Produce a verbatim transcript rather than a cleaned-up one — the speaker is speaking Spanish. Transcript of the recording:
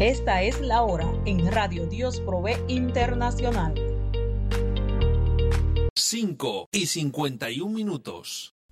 Esta es la hora en Radio Dios Provee Internacional. cinco y cincuenta y un minutos.